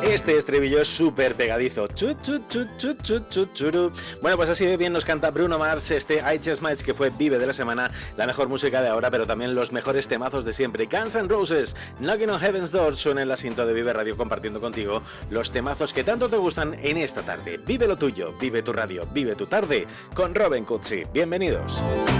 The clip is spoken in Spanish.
este estribillo es súper pegadizo. Churu. Bueno, pues así de bien nos canta Bruno Mars este I Just Match, que fue Vive de la semana, la mejor música de ahora, pero también los mejores temazos de siempre. Guns N' Roses, Knocking on Heaven's Door, suena en la cinta de Vive Radio, compartiendo contigo los temazos que tanto te gustan en esta tarde. Vive lo tuyo, vive tu radio, vive tu tarde con Robin Cutsi. Bienvenidos.